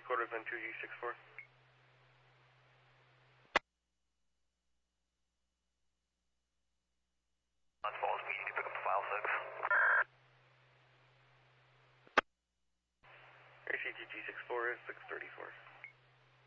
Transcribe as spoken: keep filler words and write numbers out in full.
quarters on two G six four. On Falls Beach, you can pick up file six. A C T G six four is six thirty-four.